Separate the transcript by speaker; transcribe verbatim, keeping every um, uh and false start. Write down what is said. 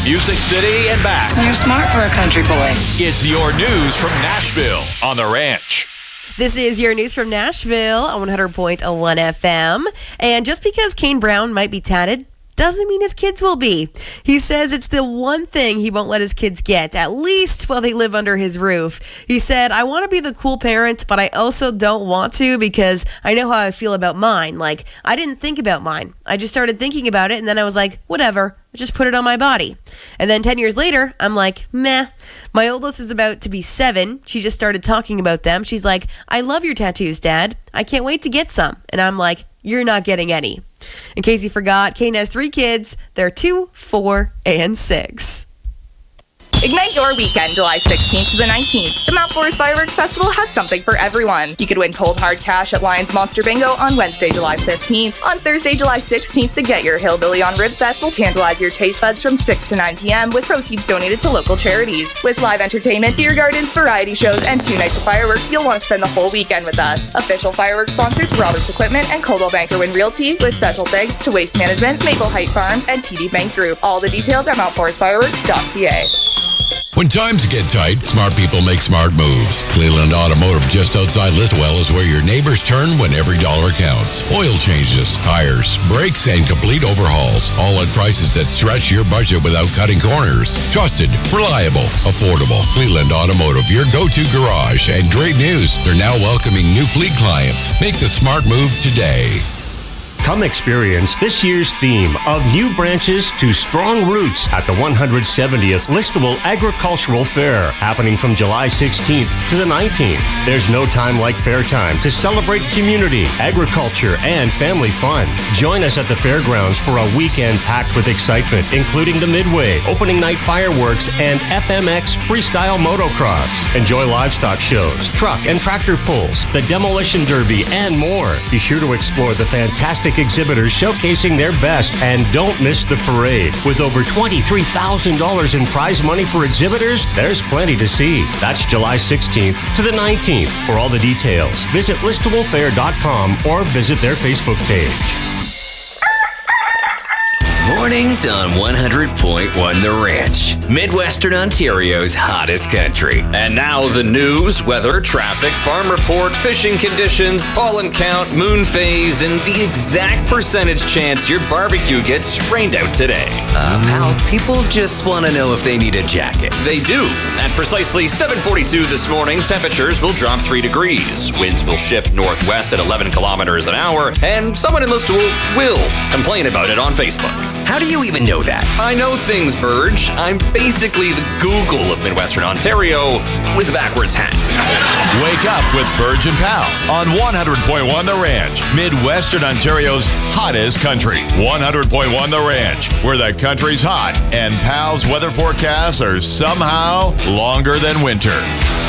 Speaker 1: to Music City and back.
Speaker 2: You're smart for a country boy.
Speaker 1: It's your news from Nashville on The Ranch.
Speaker 3: This is your news from Nashville on one hundred point one F M. And just because Kane Brown might be tatted doesn't mean his kids will be. He says it's the one thing he won't let his kids get, at least while they live under his roof. He said, I want to be the cool parent, but I also don't want to because I know how I feel about mine. Like, I didn't think about mine. I just started thinking about it, and then I was like, whatever, just put it on my body. And then ten years later, I'm like, meh. My oldest is about to be seven. She just started talking about them. She's like, I love your tattoos, Dad. I can't wait to get some. And I'm like, you're not getting any. In case you forgot, Kane has three kids. They're two, four, and six.
Speaker 4: Ignite your weekend July sixteenth to the nineteenth. The Mount Forest Fireworks Festival has something for everyone. You could win cold hard cash at Lions Monster Bingo on Wednesday, July fifteenth. On Thursday, July sixteenth, the Get Your Hillbilly on Rib Fest will tantalize your taste buds from six to nine p.m. with proceeds donated to local charities. With live entertainment, beer gardens, variety shows, and two nights of fireworks, you'll want to spend the whole weekend with us. Official fireworks sponsors Roberts Equipment and Coldwell Banker Wynn Realty, with special thanks to Waste Management, Maple Height Farms, and T D Bank Group. All the details at mount forest fireworks dot c a.
Speaker 5: When times get tight, smart people make smart moves. Cleveland Automotive just outside Listowel is where your neighbors turn when every dollar counts. Oil changes, tires, brakes, and complete overhauls. All at prices that stretch your budget without cutting corners. Trusted, reliable, affordable. Cleveland Automotive, your go-to garage. And great news, they're now welcoming new fleet clients. Make the smart move today.
Speaker 6: Come experience this year's theme of New Branches to Strong Roots at the one hundred seventieth Listowel Agricultural Fair, happening from July sixteenth to the nineteenth. There's no time like fair time to celebrate community, agriculture, and family fun. Join us at the fairgrounds for a weekend packed with excitement, including the Midway, opening night fireworks, and F M X freestyle motocross. Enjoy livestock shows, truck and tractor pulls, the demolition derby, and more. Be sure to explore the fantastic exhibitors showcasing their best, and don't miss the parade. With over twenty-three thousand dollars in prize money for exhibitors, there's plenty to see. That's July sixteenth to the nineteenth. For all the details, visit listowel fair dot com or visit their Facebook page.
Speaker 7: Mornings on one hundred point one The Ranch, Midwestern Ontario's hottest country. And now the news, weather, traffic, farm report, fishing conditions, pollen count, moon phase, and the exact percentage chance your barbecue gets rained out today. Uh, pal, people just want to know if they need a jacket. They do. At precisely seven forty-two this morning, temperatures will drop three degrees. Winds will shift northwest at eleven kilometers an hour, and someone in Listowel will complain about it on Facebook. How do you even know that? I know things, Burge. I'm basically the Google of Midwestern Ontario with a backwards hat.
Speaker 1: Wake up with Burge and Pal on one hundred point one The Ranch, Midwestern Ontario's hottest country. one hundred point one The Ranch, where the country's hot and Pal's weather forecasts are somehow longer than winter.